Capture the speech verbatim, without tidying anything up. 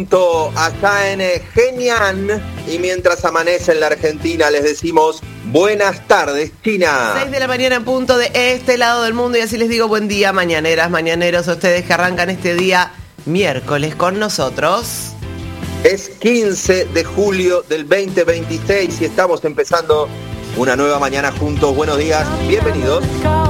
Acá en Genian, y mientras amanece en la Argentina les decimos buenas tardes, China. seis de la mañana en punto de este lado del mundo, y así les digo buen día, mañaneras, mañaneros, a ustedes que arrancan este día miércoles con nosotros. Es quince de julio del veinte veintiséis y estamos empezando una nueva mañana juntos. Buenos días, bienvenidos.